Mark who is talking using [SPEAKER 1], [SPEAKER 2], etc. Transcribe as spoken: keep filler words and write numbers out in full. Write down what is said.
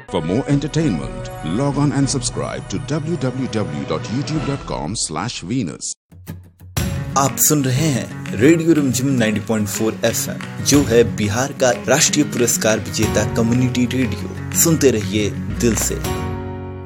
[SPEAKER 1] For more entertainment, log on and subscribe to w w w dot youtube dot com slash venus.
[SPEAKER 2] आप सुन रहे हैं radio रिमझिम नब्बे point चार F M, जो है बिहार का राष्ट्रीय पुरस्कार विजेता कम्युनिटी रेडियो। सुनते रहिए दिल से।